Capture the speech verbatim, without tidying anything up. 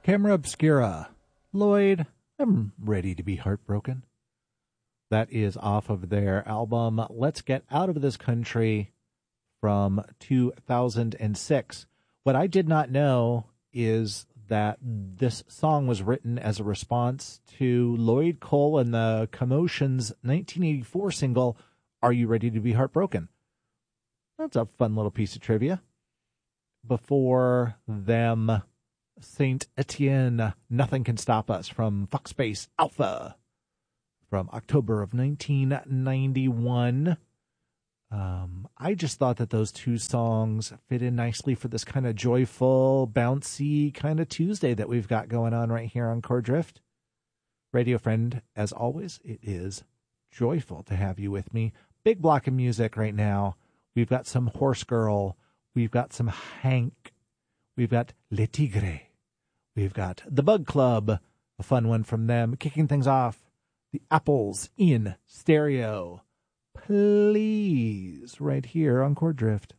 Camera Obscura. Lloyd, I'm ready to be heartbroken. That is off of their album Let's Get Out of This Country from two thousand six. What I did not know is that this song was written as a response to Lloyd Cole and the Commotion's nineteen eighty-four single, Are You Ready to Be Heartbroken? That's a fun little piece of trivia. Before them, Saint Etienne, Nothing Can Stop Us from Foxface Alpha from October of nineteen ninety-one. Um, I just thought that those two songs fit in nicely for this kind of joyful, bouncy kind of Tuesday that we've got going on right here on Core Drift. Radio friend, as always, it is joyful to have you with me. Big block of music right now. We've got some Horse Girl. We've got some Hank. We've got Le Tigre. We've got The Bug Club, a fun one from them. Kicking things off, The Apples in Stereo. Please, right here on Core Drift.